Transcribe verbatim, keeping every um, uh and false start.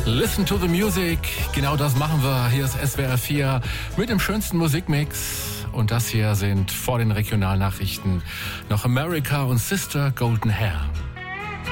Listen to the music. Genau das machen wir. Hier ist S W R vier mit dem schönsten Musikmix. Und das hier sind vor den Regionalnachrichten noch America und Sister Golden Hair.